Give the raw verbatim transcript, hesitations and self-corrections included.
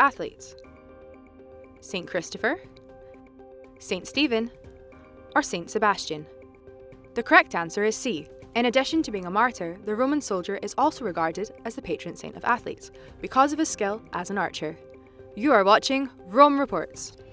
athletes? Saint Christopher, Saint Stephen, or Saint Sebastian? The correct answer is C. In addition to being a martyr, the Roman soldier is also regarded as the patron saint of athletes because of his skill as an archer. You are watching Rome Reports.